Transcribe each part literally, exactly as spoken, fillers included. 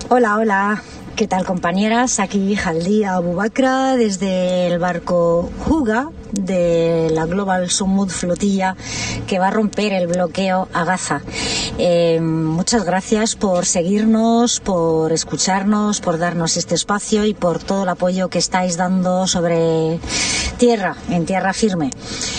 Hola, hola. ¿Qué tal, compañeras? Aquí Jaldia Abubakra desde el barco Juga de la Global Summit Flotilla que va a romper el bloqueo a Gaza. Eh, muchas gracias por seguirnos, por escucharnos, por darnos este espacio y por todo el apoyo que estáis dando sobre tierra, en tierra firme.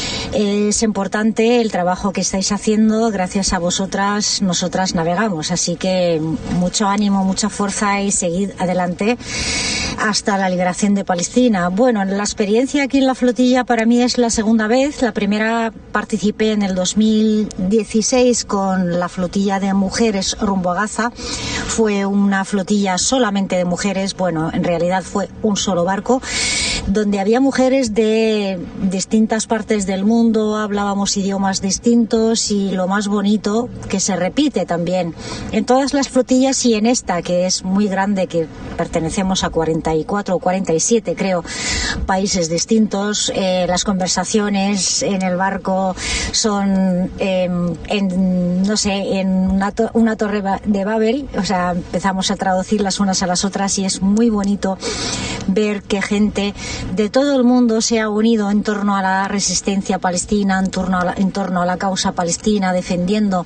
Es importante el trabajo que estáis haciendo, gracias a vosotras nosotras navegamos, así que mucho ánimo, mucha fuerza y seguid adelante hasta la liberación de Palestina. Bueno, la experiencia aquí en la flotilla para mí es la segunda vez. La primera participé en el dos mil dieciséis con la flotilla de mujeres rumbo a Gaza. Fue una flotilla solamente de mujeres, bueno, en realidad fue un solo barco, donde había mujeres de distintas partes del mundo, hablábamos idiomas distintos y lo más bonito, que se repite también en todas las flotillas y en esta, que es muy grande, que pertenecemos a cuarenta y cuatro o cuarenta y siete, creo, países distintos. Eh, las conversaciones en el barco son eh, en, no sé, en una, to- una torre de Babel, o sea, empezamos a traducir las unas a las otras y es muy bonito ver que gente de todo el mundo se ha unido en torno a la resistencia palestina, en torno a la, en torno a la causa palestina, defendiendo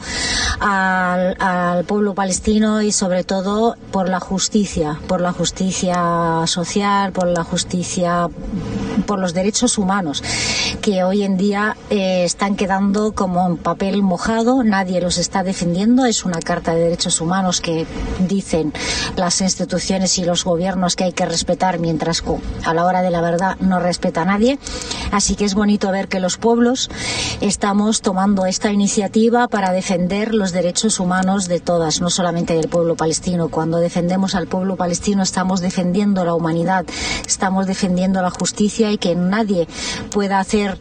al, al pueblo palestino y sobre todo por la justicia, por la justicia social, por la justicia, por los derechos humanos, que hoy en día eh, están quedando como en papel mojado, nadie los está defendiendo. Es una carta de derechos humanos que dicen las instituciones y los gobiernos que hay que respetar, mientras a la hora de la verdad no respeta a nadie. Así que es bonito ver que los pueblos estamos tomando esta iniciativa para defender los derechos humanos de todas, no solamente del pueblo palestino. Cuando defendemos al pueblo palestino estamos defendiendo la humanidad, estamos defendiendo la justicia y que nadie pueda hacer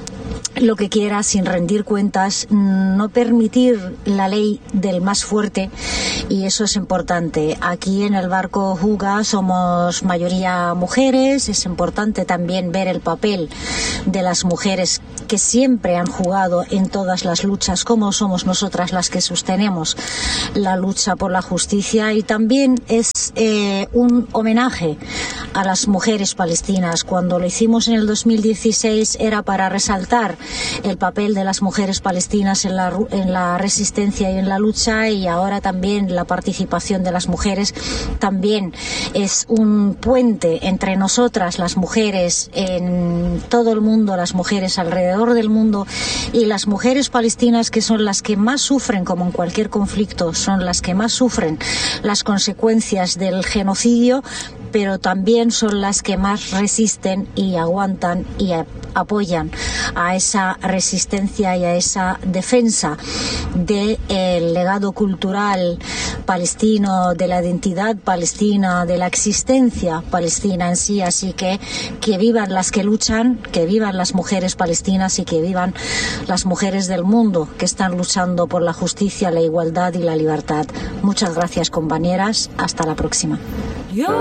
lo que quiera sin rendir cuentas, no permitir la ley del más fuerte, y eso es importante. Aquí en el barco Juga somos mayoría mujeres. Es importante también ver el papel de las mujeres que siempre han jugado en todas las luchas, como somos nosotras las que sostenemos la lucha por la justicia, y también es eh, un homenaje a las mujeres palestinas. Cuando lo hicimos en el dos mil dieciséis era para resaltar el papel de las mujeres palestinas en la, en la resistencia y en la lucha, y ahora también la participación de las mujeres también es un puente entre nosotras, las mujeres en todo el mundo, las mujeres alrededor del mundo, y las mujeres palestinas, que son las que más sufren, como en cualquier conflicto, son las que más sufren las consecuencias del genocidio, pero también son las que más resisten y aguantan y a, apoyan a esa resistencia y a esa defensa del legado cultural palestino, de la identidad palestina, de la existencia palestina en sí. Así que que vivan las que luchan, que vivan las mujeres palestinas y que vivan las mujeres del mundo que están luchando por la justicia, la igualdad y la libertad. Muchas gracias, compañeras. Hasta la próxima.